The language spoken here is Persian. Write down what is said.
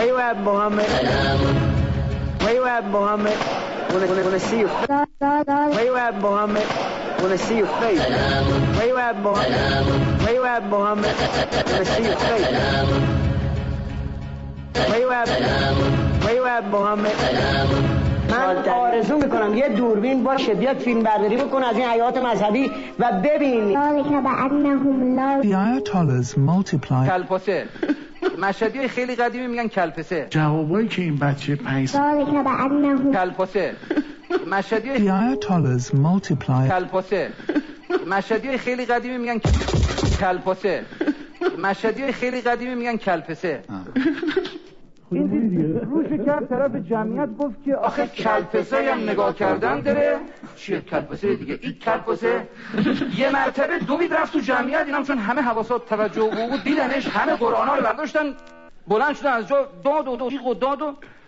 Wayward Mohammed. Wayward Mohammed. Wanna see your face. Wayward Mohammed. Wanna see your face. Wayward Mohammed. Wayward Mohammed. Wanna see your face. Wayward Mohammed. من آرزو میکنم یه دوربین باشه بیاد فیلم برداری بکن از این حیات مذهبی و ببین. The Ayatollahs multiply. کلپاسه. مشهدی خیلی قدیمی میگن کلپسه. جوابایی که این بچه 5 کلپاسه. مشهدی The Ayatollahs multiply. کلپاسه. مشهدی خیلی قدیمی میگن کلپاسه. مشهدی خیلی قدیمی میگن کلپسه. این روش کرد طرف جمعیت گفت که آخه کلپسه هم نگاه کردن داره. چیه کلپسه دیگه؟ این کلپسه یه مرتبه دوید رفت تو جمعیت. اینم چون همه حواسات توجه بود دیدنش، همه قرآن ها رو برداشتن بلند شدن از جا داد و